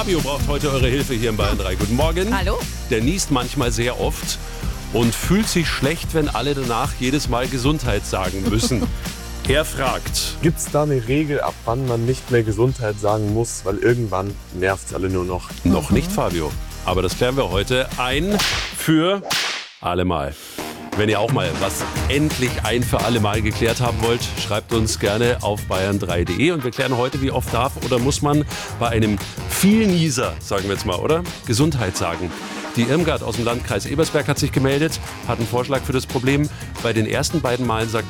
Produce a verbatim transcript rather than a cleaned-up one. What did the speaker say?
Fabio braucht heute eure Hilfe hier im Bayern drei. Guten Morgen. Hallo. Der niest manchmal sehr oft und fühlt sich schlecht, wenn alle danach jedes Mal Gesundheit sagen müssen. Er fragt. Gibt es da eine Regel, ab wann man nicht mehr Gesundheit sagen muss? Weil irgendwann nervt es alle nur noch. Noch nicht, Fabio. Aber das klären wir heute ein für alle Mal. Wenn ihr auch mal was endlich ein für alle Mal geklärt haben wollt, schreibt uns gerne auf bayern drei punkt de und wir klären heute, wie oft darf oder muss man bei einem Vielnieser, sagen wir jetzt mal, oder? Gesundheit sagen. Die Irmgard aus dem Landkreis Ebersberg hat sich gemeldet, hat einen Vorschlag für das Problem. Bei den ersten beiden Malen sagt